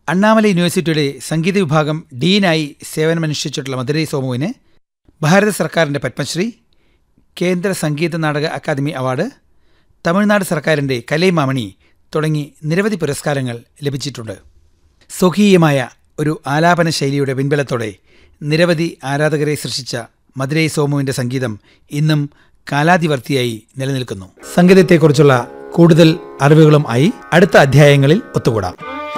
അണ്ണാമലൈ യൂണിവേഴ്സിറ്റിയുടെ സംഗീത വിഭാഗം ഡീനായി സേവനമനുഷ്ഠിച്ചിട്ടുള്ള മധുരൈ സോമുവിന് ഭാരത സർക്കാരിൻ്റെ പത്മശ്രീ, കേന്ദ്ര സംഗീത നാടക അക്കാദമി അവാർഡ്, തമിഴ്നാട് സർക്കാരിൻ്റെ കലൈമാമണി തുടങ്ങി നിരവധി പുരസ്കാരങ്ങൾ ലഭിച്ചിട്ടുണ്ട്. സ്വകീയമായ ഒരു ആലാപന ശൈലിയുടെ പിൻബലത്തോടെ നിരവധി ആരാധകരെ സൃഷ്ടിച്ച മധുരൈ സോമുവിൻ്റെ സംഗീതം ഇന്നും കാലാതിവർത്തിയായി നിലനിൽക്കുന്നു. സംഗീതത്തെക്കുറിച്ചുള്ള കൂടുതൽ അറിവുകളും ആയി അടുത്ത അധ്യായങ്ങളിൽ ഒത്തുകൂടാം.